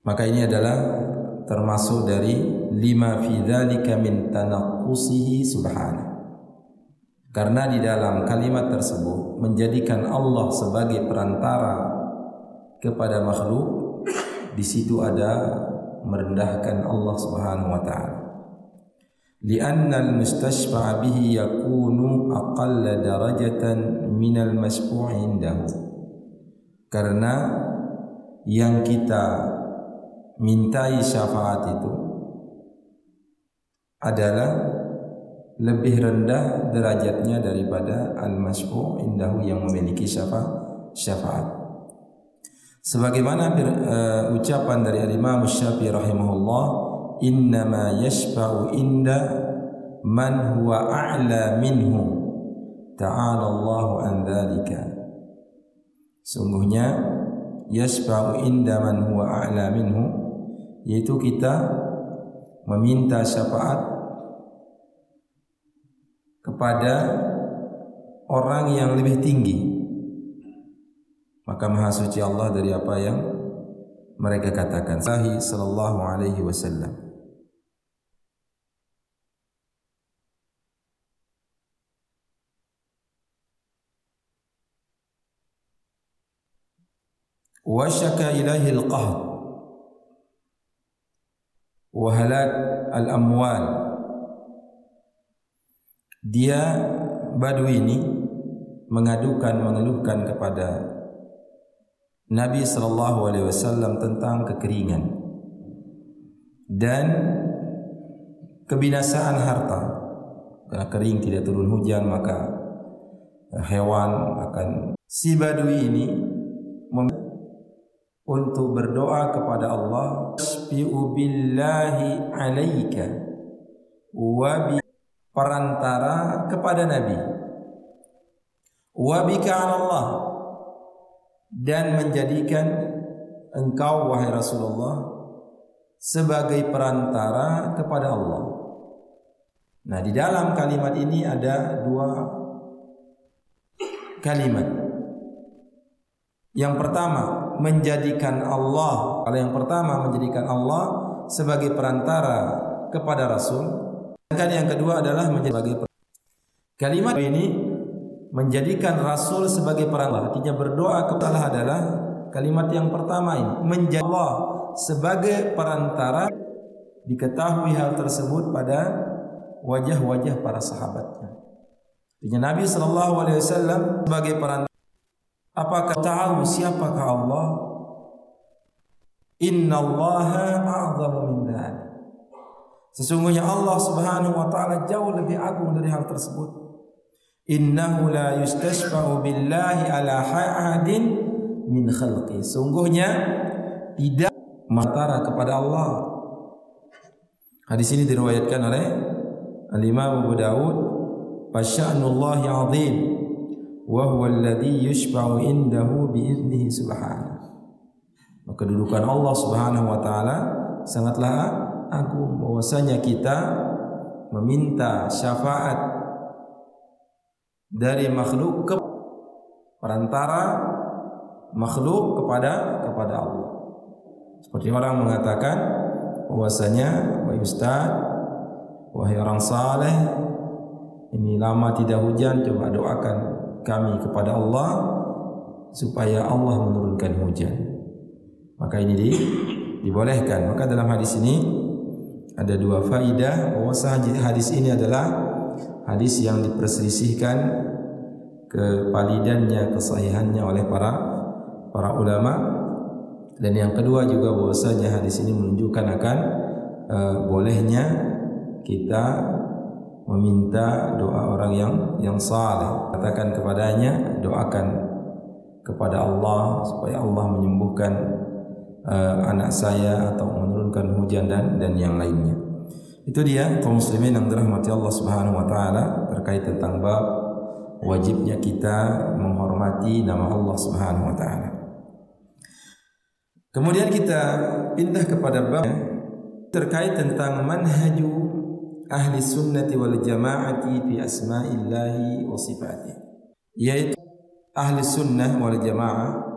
Maka ini adalah termasuk dari lima fi dzalika min tanaqqusihi subhanahu. Karena di dalam kalimat tersebut menjadikan Allah sebagai perantara kepada makhluk, di situ ada merendahkan Allah Subhanahu wa taala. Li'anna al-mustashfa' bihi yakunu aqalla darajatan min al-mashfu' indahu. Karena yang kita mintai syafaat itu adalah lebih rendah derajatnya daripada al-mashfu' indahu yang memiliki syafaat. Sebagaimana ucapan dari Imam Syafi'i rahimahullah, innama yashfa'u inda man huwa a'la minhu ta'ala Allahu an dzalika. Sungguhnya yashfa'u inda man huwa a'la minhu, yaitu kita meminta syafaat kepada orang yang lebih tinggi, maka maha suci Allah dari apa yang mereka katakan. Sahih sallallahu alaihi wasallam. Wa syaka ilahi al-qahd wa halak al-amwal. Dia Badui ini mengeluhkan kepada Nabi sallallahu alaihi wasallam tentang kekeringan dan kebinasaan harta. Karena kering, tidak turun hujan, maka hewan akan. Si Badui ini untuk berdoa kepada Allah, asbi'u billahi alaika wa bi, perantara kepada Nabi, wa bika 'ala Allah, dan menjadikan engkau wahai Rasulullah sebagai perantara kepada Allah. Nah, di dalam kalimat ini ada dua kalimat. Yang pertama menjadikan Allah, kalau yang pertama menjadikan Allah sebagai perantara kepada Rasul. Dan yang kedua adalah menjadi kalimat ini menjadikan Rasul sebagai perantara. Artinya berdoa kepada Allah adalah kalimat yang pertama ini, menjadi Allah sebagai perantara. Diketahui hal tersebut pada wajah-wajah para sahabatnya. Artinya Nabi sallallahu alaihi wasallam sebagai perantara. Apakah tahu siapakah Allah? Innallaha a'zamu min dzalik. Sesungguhnya Allah Subhanahu wa taala jauh lebih agung dari hal tersebut. Innahu la yustashfa'u billahi ala ahadin min khalqi. Sungguhnya tidak perantara kepada Allah. Hadis ini diriwayatkan oleh Al-Imam Abu Dawud, "Fasya'nullahi 'azim wa huwa alladhi yushfa'u indahu bi idnihi subhanahu." Maka kedudukan Allah Subhanahu wa taala sangatlah agung, bahwasanya kita meminta syafaat dari makhluk ke perantara makhluk kepada Allah. Seperti orang mengatakan bahwasanya, wahai ustaz, wahai orang saleh, ini lama tidak hujan, coba doakan kami kepada Allah supaya Allah menurunkan hujan. Maka ini dibolehkan. Maka dalam hadis ini ada dua faidah, bahwasanya hadis ini adalah hadis yang diperselisihkan kevalidannya, kesahihannya oleh para ulama. Dan yang kedua juga bahwasanya hadis ini menunjukkan akan bolehnya kita meminta doa orang yang saleh. Katakan kepadanya, doakan kepada Allah supaya Allah menyembuhkan anak saya atau menurunkan hujan dan yang lainnya. Itu dia kaum muslimin yang dirahmati Allah Subhanahu wa taala terkait tentang bab wajibnya kita menghormati nama Allah Subhanahu wa taala. Kemudian kita pindah kepada bab terkait tentang manhaju ahli sunnati wal jamaati fi asma'illahi wa sifatih, yaitu ahli sunnah wal jamaah